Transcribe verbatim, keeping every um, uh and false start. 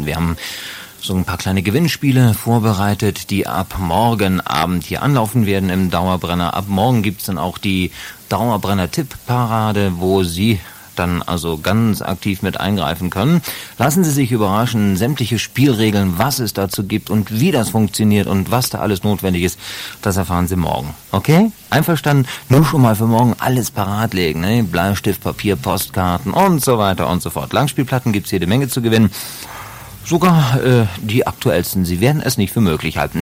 gewinnen. Wir haben so ein paar kleine Gewinnspiele vorbereitet, die ab morgen Abend hier anlaufen werden im Dauerbrenner. Ab morgen gibt's dann auch die Dauerbrenner-Tipp-Parade, wo Sie dann also ganz aktiv mit eingreifen können. Lassen Sie sich überraschen, sämtliche Spielregeln, was es dazu gibt und wie das funktioniert und was da alles notwendig ist, das erfahren Sie morgen. Okay? Einverstanden? Nur schon mal für morgen alles parat legen, ne? Bleistift, Papier, Postkarten und so weiter und so fort. Langspielplatten gibt's jede Menge zu gewinnen. Sogar äh, die aktuellsten. Sie werden es nicht für möglich halten.